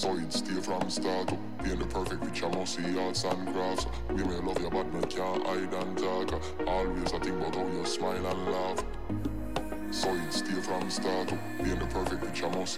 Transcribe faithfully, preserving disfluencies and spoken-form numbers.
So it stay from start up. Paint the perfect picture, must see arts and crafts. We may love you but me can't hide and talk. Always I think about how you smile and laugh. So it stay from start up. Paint the perfect picture, must